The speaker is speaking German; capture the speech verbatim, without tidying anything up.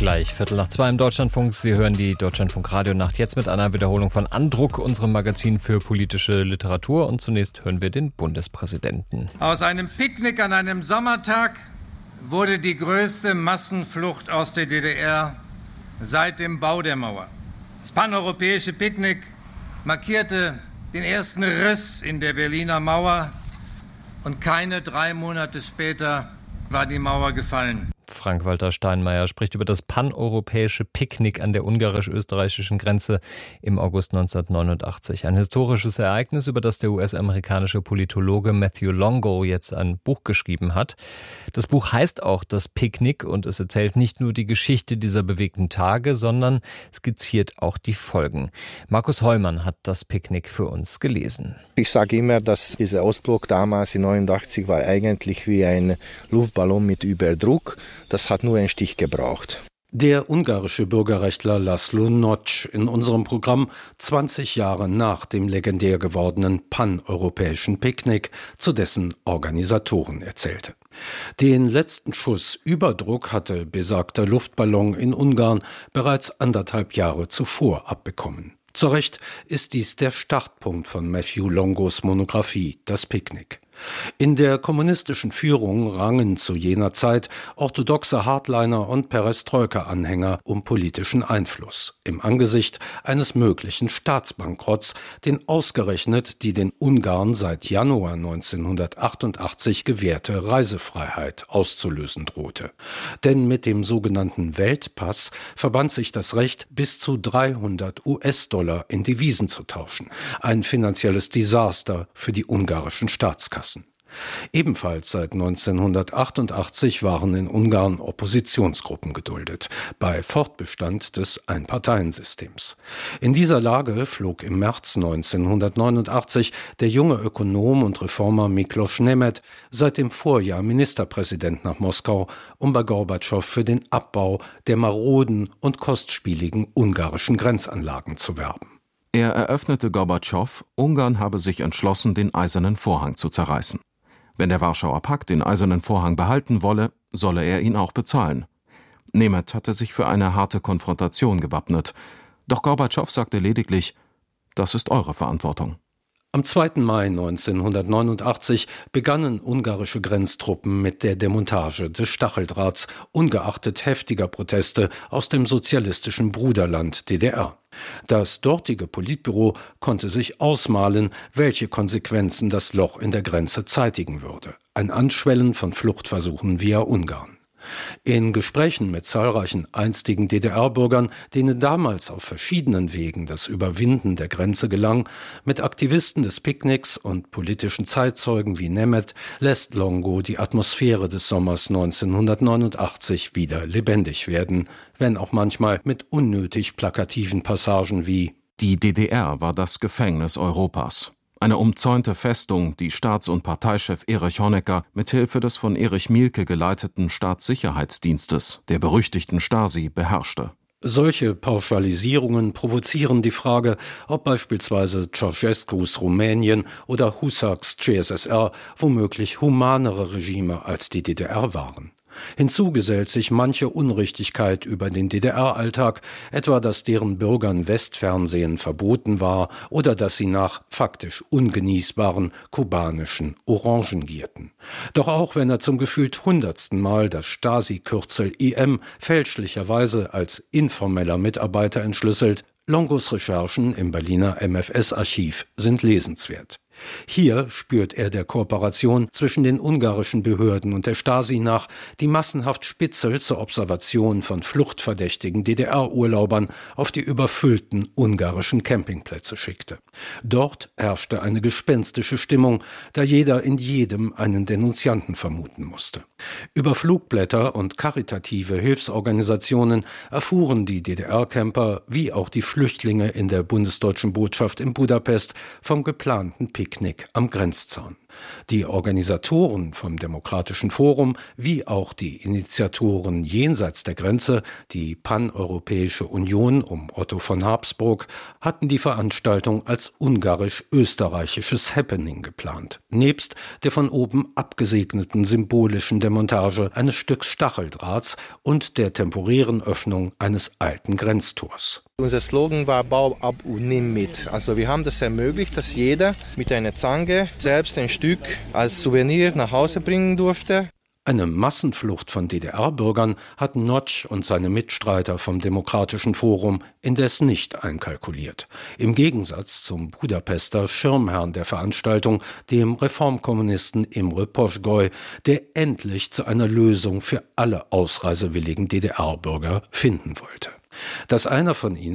Gleich Viertel nach zwei im Deutschlandfunk. Sie hören die Deutschlandfunk-Radio-Nacht jetzt mit einer Wiederholung von Andruck, unserem Magazin für politische Literatur. Und zunächst hören wir den Bundespräsidenten. Aus einem Picknick an einem Sommertag wurde die größte Massenflucht aus der D D R seit dem Bau der Mauer. Das paneuropäische Picknick markierte den ersten Riss in der Berliner Mauer und keine drei Monate später war die Mauer gefallen. Frank-Walter Steinmeier spricht über das paneuropäische Picknick an der ungarisch-österreichischen Grenze im August neunzehnhundertneunundachtzig. Ein historisches Ereignis, über das der U S-amerikanische Politologe Matthew Longo jetzt ein Buch geschrieben hat. Das Buch heißt auch Das Picknick und es erzählt nicht nur die Geschichte dieser bewegten Tage, sondern skizziert auch die Folgen. Markus Heumann hat Das Picknick für uns gelesen. Ich sage immer, dass dieser Ausbruch damals in neunundachtzig war eigentlich wie ein Luftballon mit Überdruck. Das hat nur einen Stich gebraucht. Der ungarische Bürgerrechtler Laszlo Nock in unserem Programm zwanzig Jahre nach dem legendär gewordenen paneuropäischen Picknick, zu dessen Organisatoren erzählte. Den letzten Schuss Überdruck hatte besagter Luftballon in Ungarn bereits anderthalb Jahre zuvor abbekommen. Zu Recht ist dies der Startpunkt von Matthew Longos Monographie Das Picknick. In der kommunistischen Führung rangen zu jener Zeit orthodoxe Hardliner und Perestroika-Anhänger um politischen Einfluss im Angesicht eines möglichen Staatsbankrotts, den ausgerechnet die den Ungarn seit Januar neunzehnhundertachtundachtzig gewährte Reisefreiheit auszulösen drohte. Denn mit dem sogenannten Weltpass verband sich das Recht, bis zu dreihundert US-Dollar in Devisen zu tauschen. Ein finanzielles Desaster für die ungarischen Staatskassen. Ebenfalls seit neunzehnhundertachtundachtzig waren in Ungarn Oppositionsgruppen geduldet, bei Fortbestand des Einparteiensystems. In dieser Lage flog im März neunzehnhundertneunundachtzig der junge Ökonom und Reformer Miklos Nemeth seit dem Vorjahr Ministerpräsident nach Moskau, um bei Gorbatschow für den Abbau der maroden und kostspieligen ungarischen Grenzanlagen zu werben. Er eröffnete Gorbatschow, Ungarn habe sich entschlossen, den Eisernen Vorhang zu zerreißen. Wenn der Warschauer Pakt den Eisernen Vorhang behalten wolle, solle er ihn auch bezahlen. Nemeth hatte sich für eine harte Konfrontation gewappnet. Doch Gorbatschow sagte lediglich, das ist eure Verantwortung. Am zweiten Mai neunzehnhundertneunundachtzig begannen ungarische Grenztruppen mit der Demontage des Stacheldrahts, ungeachtet heftiger Proteste aus dem sozialistischen Bruderland D D R. Das dortige Politbüro konnte sich ausmalen, welche Konsequenzen das Loch in der Grenze zeitigen würde. Ein Anschwellen von Fluchtversuchen via Ungarn. In Gesprächen mit zahlreichen einstigen D D R-Bürgern, denen damals auf verschiedenen Wegen das Überwinden der Grenze gelang, mit Aktivisten des Picknicks und politischen Zeitzeugen wie Nemeth, lässt Longo die Atmosphäre des Sommers neunzehnhundertneunundachtzig wieder lebendig werden, wenn auch manchmal mit unnötig plakativen Passagen wie Die D D R war das Gefängnis Europas. Eine umzäunte Festung, die Staats- und Parteichef Erich Honecker mit Hilfe des von Erich Mielke geleiteten Staatssicherheitsdienstes, der berüchtigten Stasi, beherrschte. Solche Pauschalisierungen provozieren die Frage, ob beispielsweise Ceausescus Rumänien oder Husaks C S S R womöglich humanere Regime als die D D R waren. Hinzu gesellt sich manche Unrichtigkeit über den D D R-Alltag, etwa dass deren Bürgern Westfernsehen verboten war oder dass sie nach faktisch ungenießbaren kubanischen Orangen gierten. Doch auch wenn er zum gefühlt hundertsten Mal das Stasi-Kürzel I M fälschlicherweise als informeller Mitarbeiter entschlüsselt, Longos Recherchen im Berliner M F S-Archiv sind lesenswert. Hier spürt er der Kooperation zwischen den ungarischen Behörden und der Stasi nach, die massenhaft Spitzel zur Observation von fluchtverdächtigen D D R-Urlaubern auf die überfüllten ungarischen Campingplätze schickte. Dort herrschte eine gespenstische Stimmung, da jeder in jedem einen Denunzianten vermuten musste. Über Flugblätter und karitative Hilfsorganisationen erfuhren die D D R-Camper wie auch die Flüchtlinge in der bundesdeutschen Botschaft in Budapest vom geplanten Picknick am Grenzzaun. Die Organisatoren vom Demokratischen Forum wie auch die Initiatoren jenseits der Grenze, die Paneuropäische Union um Otto von Habsburg, hatten die Veranstaltung als ungarisch-österreichisches Happening geplant, nebst der von oben abgesegneten symbolischen Demontage eines Stücks Stacheldrahts und der temporären Öffnung eines alten Grenztors. Unser Slogan war Bau ab und nimm mit. Also wir haben das ermöglicht, dass jeder mit einer Zange selbst ein Stück als Souvenir nach Hause bringen durfte. Eine Massenflucht von D D R-Bürgern hatten Notch und seine Mitstreiter vom Demokratischen Forum indes nicht einkalkuliert. Im Gegensatz zum Budapester Schirmherrn der Veranstaltung, dem Reformkommunisten Imre Poschgoy, der endlich zu einer Lösung für alle ausreisewilligen D D R-Bürger finden wollte. Dass einer von ihnen